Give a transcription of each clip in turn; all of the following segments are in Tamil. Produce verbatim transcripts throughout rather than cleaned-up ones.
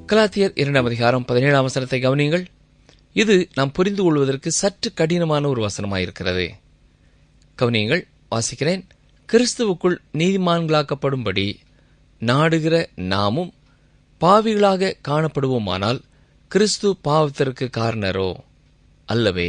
கலாத்தியர் இரண்டாம் அதிகாரம் பதினேழாம் வசனத்தை கவனியுங்கள். இது நாம் புரிந்து கொள்வதற்கு சற்று கடினமான ஒரு வசனமாயிருக்கிறது. கவனியுங்கள், வாசிக்கிறேன். கிறிஸ்துவுக்குள் நீதிமான்களாக்கப்படும்படி நாடுகிற நாமும் பாவிகளாக காணப்படுவோமானால் கிறிஸ்து பாவத்திற்கு காரணரோ? அல்லவே.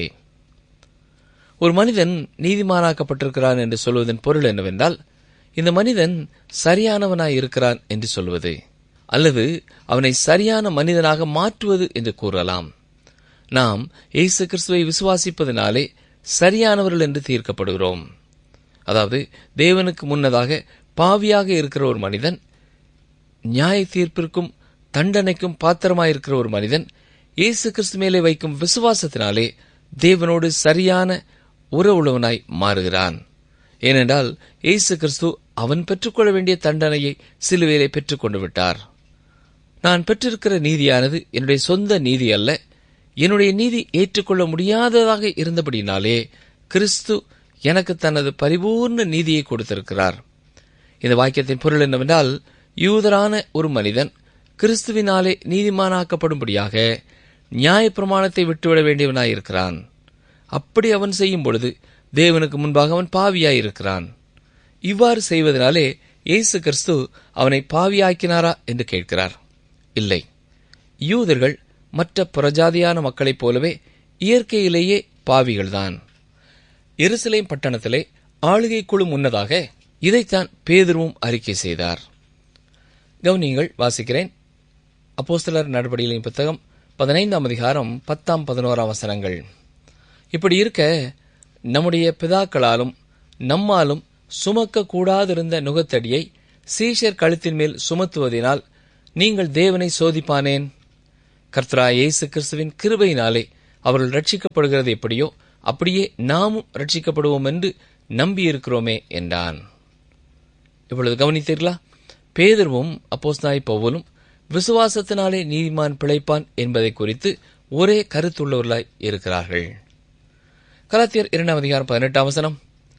ஒரு மனிதன் நீதிமானாக்கப்பட்டிருக்கிறான் என்று சொல்வதன் பொருள் என்னவென்றால், இந்த மனிதன் சரியானவனாய் இருக்கிறான் என்று சொல்வது, அல்லது அவனை சரியான மனிதனாக மாற்றுவது என்று கூறலாம். நாம் இயேசு கிறிஸ்துவை விசுவாசிப்பதனாலே சரியானவர்கள் என்று தீர்க்கப்படுகிறோம். அதாவது, தேவனுக்கு முன்னதாக பாவியாக இருக்கிற ஒரு மனிதன், நியாய தீர்ப்பிற்கும் தண்டனைக்கும் பாத்திரமாயிருக்கிற ஒரு மனிதன் இயேசு கிறிஸ்து மேலே வைக்கும் விசுவாசத்தினாலே தேவனோடு சரியான உறவுள்ளவனாய் மாறுகிறான். ஏனென்றால் இயேசு கிறிஸ்து அவன் பெற்றுக்கொள்ள வேண்டிய தண்டனையை சிலுவையிலே பெற்றுக் கொண்டு விட்டார். நான் பெற்றிருக்கிற நீதியானது என்னுடைய சொந்த நீதி அல்ல, என்னுடைய நீதி ஏற்றுக்கொள்ள முடியாததாக இருந்தபடினாலே கிறிஸ்து எனக்கு தனது பரிபூர்ண நீதியை கொடுத்திருக்கிறார். இந்த வாக்கியத்தின் பொருள் என்னவென்றால், யூதரான ஒரு மனிதன் கிறிஸ்துவினாலே நீதிமானாக்கப்படும்படியாக நியாயப்பிரமாணத்தை விட்டுவிட வேண்டியவனாயிருக்கிறான். அப்படி அவன் செய்யும் பொழுது தேவனுக்கு முன்பாக அவன் பாவியாயிருக்கிறான். இவ்வாறு செய்வதனாலே இயேசு கிறிஸ்து அவனை பாவியாக்கினாரா என்று கேட்கிறார். இல்லை. யூதர்கள் மற்ற புறஜாதியான மக்களைப் போலவே இயற்கையிலேயே பாவிகள்தான். எருசலேம் பட்டணத்திலே ஆளுகை குழு முன்னதாக இதைத்தான் பேதுருவும் அறிக்கை செய்தார். கவனியங்கள், வாசிக்கிறேன். அப்போஸ்தலர் நடபடிகளின் புத்தகம் பதினைந்தாம் அதிகாரம் பத்தாம் பதினோராம் வசனங்கள். இப்படி இருக்க, நம்முடைய பிதாக்களாலும் நம்மாலும் சுமக்க கூடாதிருந்த நுகத்தடியை சீஷர் கழுத்தின் மேல் சுமத்துவதினால் நீங்கள் தேவனை சோதிப்பானேன்? கர்த்தராகிய இயேசு கிறிஸ்துவின் கிருபையினாலே அவர்கள் ரட்சிக்கப்படுகிறது எப்படியோ அப்படியே நாமும் ரட்சிக்கப்படுவோம் என்று நம்பியிருக்கிறோமே என்றான். இப்பொழுது கவனித்தீர்களா? பேதுருவும் அப்போஸ்தலனாகிய பவுலும் விசுவாசத்தினாலே நீதிமான் பிழைப்பான் என்பதை குறித்து ஒரே கருத்துள்ளவர்களாய் இருக்கிறார்கள். கலாத்தியர் இரண்டாம் அதிகாரம் பதினெட்டாம் வசனம்,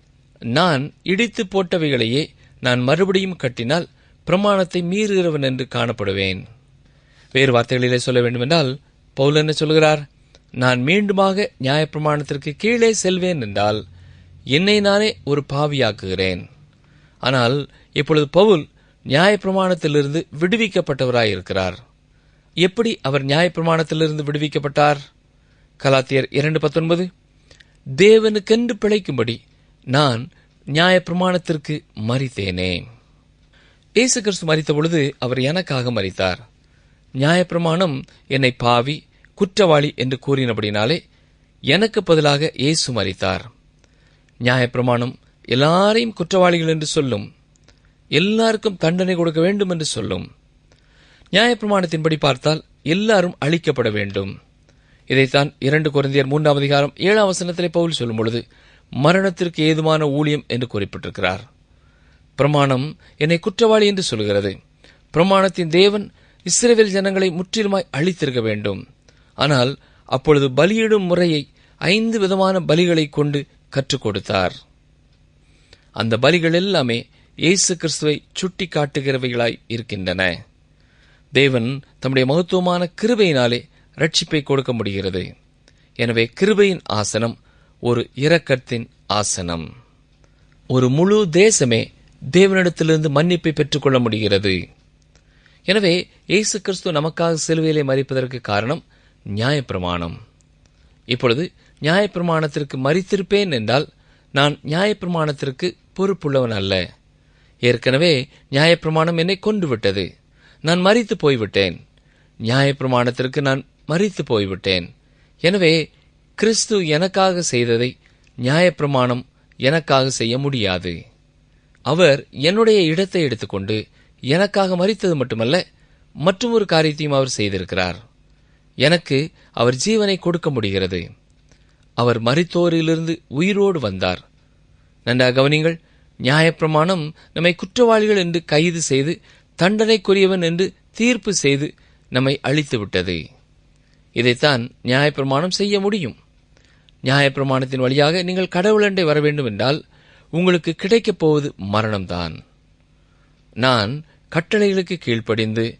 நான் இடித்து போட்டவைகளையே நான் மறுபடியும் கட்டினால் பிரமாணத்தை மீறுகிறவன் என்று காணப்படுவேன். வேறு வார்த்தைகளிலே சொல்ல வேண்டுமென்றால், பவுல் என்ன சொல்கிறார்? நான் மீண்டுமாக நியாயப்பிரமாணத்திற்கு கீழே செல்வேன் என்றால் என்னை நானே ஒரு பாவியாக்குகிறேன். ஆனால் இப்பொழுது பவுல் நியாயப்பிரமாணத்திலிருந்து விடுவிக்கப்பட்டவராயிருக்கிறார். எப்படி அவர் நியாயப்பிரமாணத்திலிருந்து விடுவிக்கப்பட்டார்? கலாத்தியர் இரண்டு பத்தொன்பது, தேவனுக்கென்று பிழைக்கும்படி நான் நியாயப்பிரமாணத்திற்கு மரித்தேனே. இயேசு கிறிஸ்து மரித்த பொழுது அவர் எனக்காக மரித்தார். நியாயப்பிரமாணம் என்னை பாவி, குற்றவாளி என்று கூறினபடினாலே எனக்கு பதிலாக இயேசு மரித்தார். நியாயப்பிரமாணம் எல்லாரையும் குற்றவாளிகள் என்று சொல்லும், எல்லாருக்கும் தண்டனை கொடுக்க வேண்டும் என்று சொல்லும். நியாயப்பிரமாணத்தின்படி பார்த்தால் எல்லாரும் அழிக்கப்பட வேண்டும். இதைத்தான் இரண்டு கொரிந்தியர் மூன்றாம் அதிகாரம் ஏழாம் வசனத்திலே பவுல் சொல்லும் பொழுது மரணத்திற்கு ஏதுவான ஊழியம் என்று குறிப்பிட்டிருக்கிறார். பிரமாணம் என்னை குற்றவாளி என்று சொல்கிறது. பிரமாணத்தின் தேவன் இஸ்ரவேல் ஜனங்களை முற்றிலுமாய் அழித்திருக்க வேண்டும். ஆனால் அப்பொழுது பலியிடும் முறையை ஐந்து விதமான பலிகளை கொண்டு கற்றுக் கொடுத்தார். அந்த பலிகள் எல்லாமே இயேசு கிறிஸ்துவை சுட்டி காட்டுகிறவைகளாய் இருக்கின்றன. தேவன் தம்முடைய மகத்துவமான கிருபையினாலே ரட்சிப்பை கொடுக்க முடிகிறது. எனவே கிருபையின் ஆசனம் ஒரு இரக்கத்தின் ஆசனம். ஒரு முழு தேசமே தேவனிடத்திலிருந்து மன்னிப்பை பெற்றுக்கொள்ள முடிகிறது. எனவே இயேசு கிறிஸ்து நமக்காக சிலுவையிலே மரிப்பதற்கு காரணம் நியாயப்பிரமாணம். இப்பொழுது நியாயப்பிரமாணத்திற்கு மரித்திருப்பேன் என்றால் நான் நியாயப்பிரமாணத்திற்கு பொறுப்புள்ளவன் அல்ல. ஏற்கனவே நியாயப்பிரமாணம் என்னை கொன்றுவிட்டது. நான் மரித்து போய்விட்டேன். நியாயப்பிரமாணத்திற்கு நான் மரித்து போய்விட்டேன். எனவே கிறிஸ்து எனக்காக செய்ததை நியாயப்பிரமாணம் எனக்காக செய்ய முடியாது. அவர் என்னுடைய இடத்தை எடுத்துக்கொண்டு எனக்காக மரித்தது மட்டுமல்ல, மற்றும் ஒரு காரியத்தையும் அவர் செய்திருக்கிறார். எனக்கு அவர் ஜீவனை கொடுக்க முடிகிறது. அவர் மரித்தோரிலிருந்து உயிரோடு வந்தார். நன்றாக கவனிங்கள். நியாயப்பிரமாணம் நம்மை குற்றவாளிகள் என்று கைது செய்து தண்டனைக்குரியவன் என்று தீர்ப்பு செய்து நம்மை அழித்துவிட்டது. இதைத்தான் நியாயப்பிரமாணம் செய்ய முடியும். நியாயப்பிரமாணத்தின் வழியாக நீங்கள் கடவுளண்டை வர வேண்டும் என்றால் உங்களுக்கு கிடைக்கப் போவது மரணம்தான். நான் கட்டளைகளுக்கு கீழ்ப்படிந்து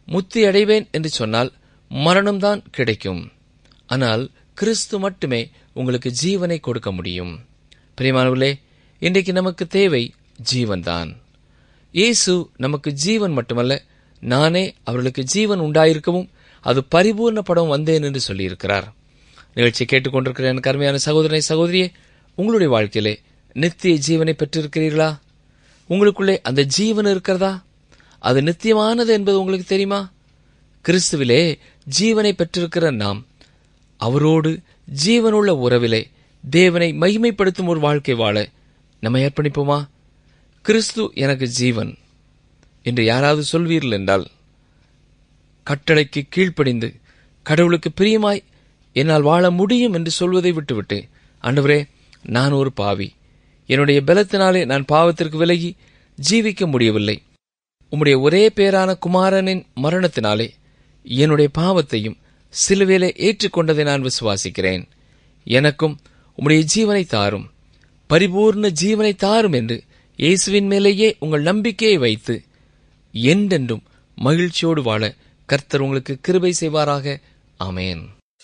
முத்தி அடைவேன் என்று சொன்னால் மரணம்தான் கிடைக்கும். ஆனால் கிறிஸ்து மட்டுமே உங்களுக்கு ஜீவனை கொடுக்க முடியும். பிரியமானவர்களே, இன்றைக்கு நமக்கு தேவை ஜீவன்தான். இயேசு நமக்கு ஜீவன் மட்டுமல்ல, நானே அவர்களுக்கு ஜீவன் உண்டாயிருக்கவும் அது பரிபூர்ணப்படவும் வந்தேன் என்று சொல்லியிருக்கிறார். நிகழ்ச்சி கேட்டுக்கொண்டிருக்கிற எனக்கு அருமையான சகோதரனை சகோதரியே, உங்களுடைய வாழ்க்கையிலே நித்திய ஜீவனை பெற்றிருக்கிறீர்களா? உங்களுக்குள்ளே அந்த ஜீவன் இருக்கிறதா? அது நித்தியமானது என்பது உங்களுக்கு தெரியுமா? கிறிஸ்துவிலே ஜீவனை பெற்றிருக்கிற நாம் அவரோடு ஜீவனுள்ள உறவிலே தேவனை மகிமைப்படுத்தும் ஒரு வாழ்க்கை வாழ நம்மை அர்ப்பணிப்போமா? கிறிஸ்து எனக்கு ஜீவன் என்று யாராவது சொல்வீர்கள் என்றால், கட்டளைக்கு கீழ்ப்படிந்து கடவுளுக்கு பிரியமாய் என்னால் வாழ முடியும் என்று சொல்வதை விட்டுவிட்டு, ஆண்டவரே, நான் ஒரு பாவி, என்னுடைய பலத்தினாலே நான் பாவத்திற்கு விலகி ஜீவிக்க முடியவில்லை, உம்முடைய ஒரே பேரான குமாரனின் மரணத்தினாலே என்னுடைய பாவத்தையும் சிலுவையிலே ஏற்றுக்கொண்டதை நான் விசுவாசிக்கிறேன், எனக்கும் உம்முடைய ஜீவனை தாரும், பரிபூர்ண ஜீவனை தாரும் என்று இயேசுவின் மேலேயே உங்கள் நம்பிக்கையை வைத்து என்றென்றும் மகிழ்ச்சியோடு வாழ கர்த்தர் உங்களுக்கு கிருபை செய்வாராக. ஆமென்.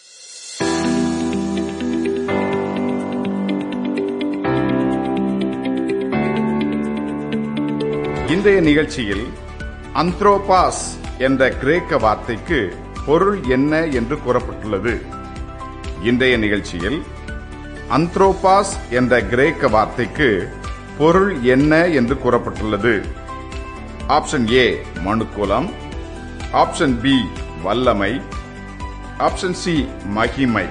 இன்றைய நிகழ்ச்சியில் அந்த்ரோபாஸ் என்ற கிரேக்க வார்த்தைக்கு பொருள் என்ன என்று கூறப்பட்டுள்ளது. இன்றைய நிகழ்ச்சியில் அந்த்ரோபாஸ் என்ற கிரேக்க வார்த்தைக்கு பொருள் என்ன என்று கூறப்பட்டுள்ளது. ஆப்ஷன் ஏ மனுக்குலம், ஆப்ஷன் பி வல்லமை, ஆப்ஷன் சி மகிமை.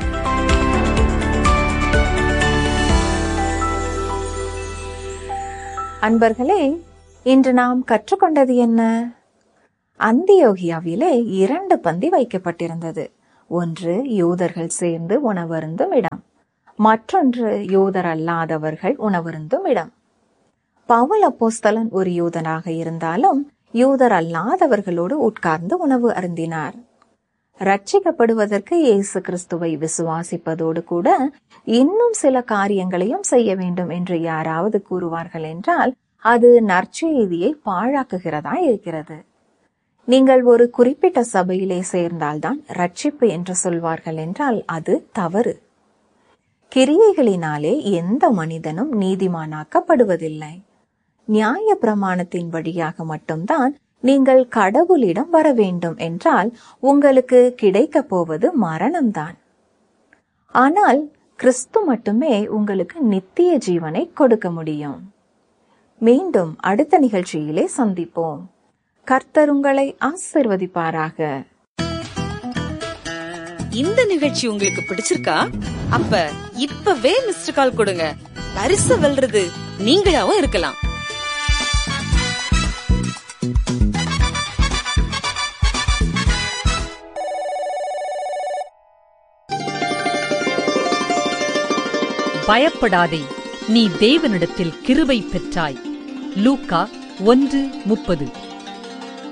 அன்பர்களே, இன்று நாம் கற்றுக்கொண்டது என்ன? அந்தியோகியாவிலே இரண்டு பந்தி வைக்கப்பட்டிருந்தது. ஒன்று யூதர்கள் சேர்ந்து உணவருந்தும் இடம், மற்றொன்று யூதர் அல்லாதவர்கள் உணவருந்தும் இடம். பவுல் அப்போஸ்தலன் ஒரு யூதனாக இருந்தாலும் யூதர் அல்லாதவர்களோடு உட்கார்ந்து உணவு அருந்தினார். ரட்சிக்கப்படுவதற்கு இயேசு கிறிஸ்துவை விசுவாசிப்பதோடு கூட இன்னும் சில காரியங்களையும் செய்ய வேண்டும் என்று யாராவது கூறுவார்கள் என்றால் அது நற்செய்தியை பாழாக்குகிறதா இருக்கிறது. நீங்கள் ஒரு குறிப்பிட்ட சபையிலே சேர்ந்தால்தான் ரட்சிப்பு என்று சொல்வார்கள் என்றால் அது தவறு. கிரியைகளினாலே எந்த மனிதனும் நீதிமானாக்கப்படுவதில்லை. நியாய பிரமாணத்தின் வழியாக மட்டும்தான் நீங்கள் கடவுளிடம் வர வேண்டும் என்றால் உங்களுக்கு கிடைக்கப் போவது மரணம்தான். ஆனால் கிறிஸ்து மட்டுமே உங்களுக்கு நித்திய ஜீவனை கொடுக்க முடியும். மீண்டும் அடுத்த நிகழ்ச்சியிலே சந்திப்போம். கர்த்தர் உங்களை ஆசீர்வதிப்பாராக. இந்த நிகழ்ச்சி உங்களுக்கு பிடிச்சிருக்கா? அப்ப இப்பவே மிஸ்டர் கால் கொடுங்க. பரிசு வெல்றது நீங்களாவும் இருக்கலாம். பயப்படாதே, நீ தேவனிடத்தில் கிருபை பெற்றாய். லூக்கா ஒன்று முப்பது.